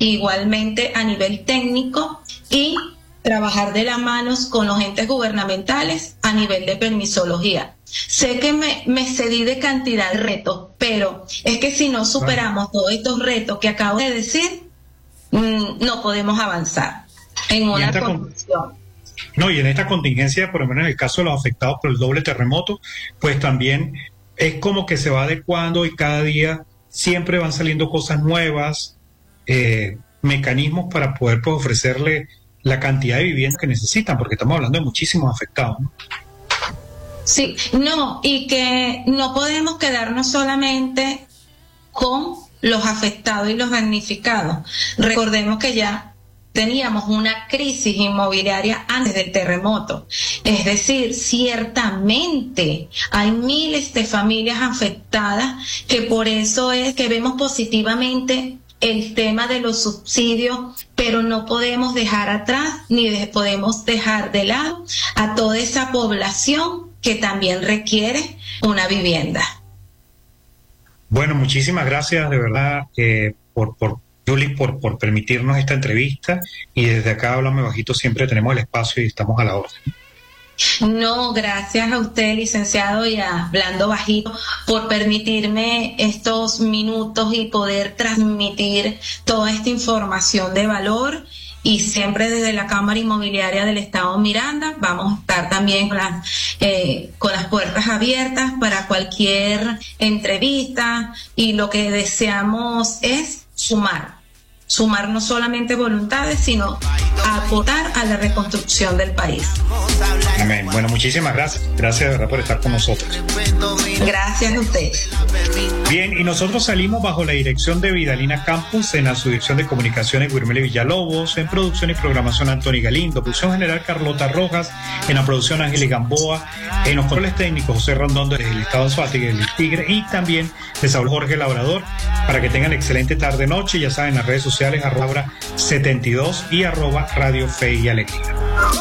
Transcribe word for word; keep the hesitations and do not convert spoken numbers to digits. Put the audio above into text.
igualmente a nivel técnico, y trabajar de las manos con los entes gubernamentales a nivel de permisología. Sé que me, me cedí de cantidad de retos, pero es que si no superamos todos estos retos que acabo de decir, mmm, no podemos avanzar en una condición. No, y en esta contingencia, por lo menos en el caso de los afectados por el doble terremoto, pues también es como que se va adecuando y cada día siempre van saliendo cosas nuevas, eh, mecanismos para poder pues, ofrecerle la cantidad de viviendas que necesitan, porque estamos hablando de muchísimos afectados, ¿no? Sí, no, y que no podemos quedarnos solamente con los afectados y los damnificados. Recordemos que ya teníamos una crisis inmobiliaria antes del terremoto. Es decir, ciertamente hay miles de familias afectadas, que por eso es que vemos positivamente el tema de los subsidios, pero no podemos dejar atrás ni de, podemos dejar de lado a toda esa población que también requiere una vivienda. Bueno, muchísimas gracias de verdad eh, por, por Julie, por, por permitirnos esta entrevista, y desde acá Háblame Bajito siempre tenemos el espacio y estamos a la orden. No, gracias a usted, licenciado, y a Hablando Bajito por permitirme estos minutos y poder transmitir toda esta información de valor. Y siempre desde la Cámara Inmobiliaria del Estado Miranda vamos a estar también con las, eh, con las puertas abiertas para cualquier entrevista, y lo que deseamos es sumar, sumar no solamente voluntades, sino aportar a la reconstrucción del país. Amén. Bueno, muchísimas gracias. Gracias de verdad por estar con nosotros. Gracias a usted. Bien, y nosotros salimos bajo la dirección de Vidalina Campos, en la subdirección de comunicaciones Guirmeli Villalobos, en producción y programación Anthony Galindo, producción general Carlota Rojas, en la producción Ángeles Gamboa, en los controles técnicos José Rondondo desde el estado Anzoátegui, del Tigre, y también de Saúl Jorge Labrador. Para que tengan excelente tarde noche, ya saben, las redes sociales arroba setenta y dos y arroba Radio Fe y Alegría.